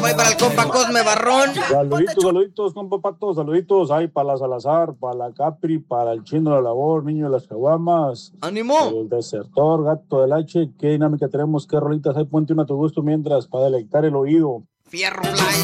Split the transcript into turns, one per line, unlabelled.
voy para el compa Cosme Barrón.
Saluditos, compa Pato, saluditos. Ay, para la Salazar, para la Capri, para el Chino de la Labor, Niño de las Caguamas.
¡Ánimo!
El Desertor, Gato del H. ¿Qué dinámica tenemos? ¿Qué rolitas hay? Ponte una a tu gusto mientras, para deleitar el oído.
Fierro Fly.